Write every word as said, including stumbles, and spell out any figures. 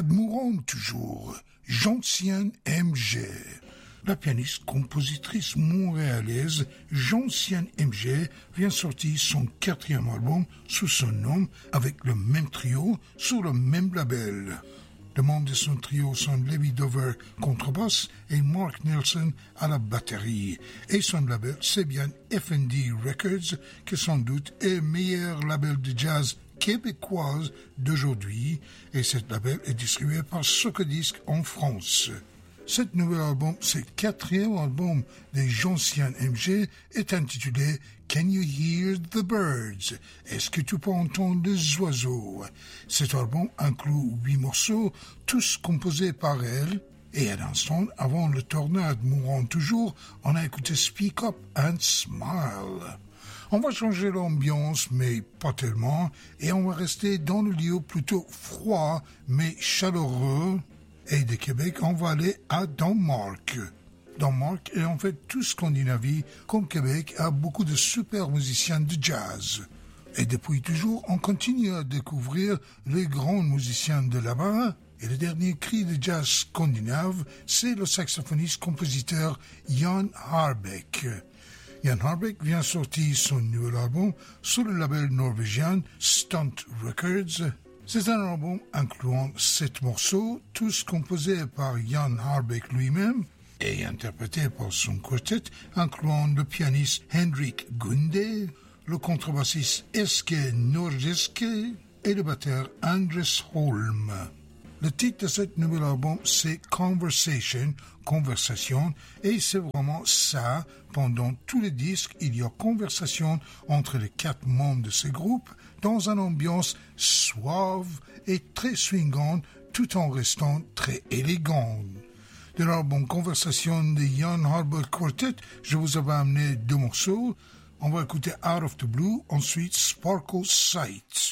Admourant toujours, Gentiane M G. La pianiste compositrice montréalaise Gentiane M G vient sortir son quatrième album sous son nom avec le même trio sur le même label. Les membres de son trio sont Levi Dover contrebasse et Mark Nelson à la batterie. Et son label, c'est bien F and D Records, qui sans doute est le meilleur label de jazz québécoise d'aujourd'hui. Et cet label est distribué par Socodisc en France. Cet nouvel album, ce quatrième album des Gentiane M G, est intitulé Can You Hear the Birds? Est-ce que tu peux entendre les oiseaux? Cet album inclut huit morceaux, tous composés par elle. Et à l'instant, avant le tornade mourant toujours, on a écouté Speak Up and Smile. On va changer l'ambiance, mais pas tellement, et on va rester dans le lieu plutôt froid, mais chaleureux. Et de Québec, on va aller à Danemark. Danemark est en fait tout Scandinavie, comme Québec a beaucoup de super musiciens de jazz. Et depuis toujours, on continue à découvrir les grands musiciens de là-bas. Et le dernier cri de jazz scandinave, c'est le saxophoniste-compositeur Jan Harbeck. Jan Harbeck vient sortir son nouvel album sur le label norvégien Stunt Records. C'est un album incluant sept morceaux, tous composés par Jan Harbeck lui-même et interprétés par son quartet, incluant le pianiste Henrik Gunde, le contrebassiste Eske Norgeske et le batteur Andres Holm. Le titre de ce nouvel album, c'est Conversation, conversation, et c'est vraiment ça. Pendant tout le disque, il y a conversation entre les quatre membres de ce groupe dans une ambiance suave et très swingante, tout en restant très élégante. De l'album Conversation de Jan Harbeck Quartet, je vous avais amené deux morceaux. On va écouter Out of the Blue, ensuite Sparkle Sight.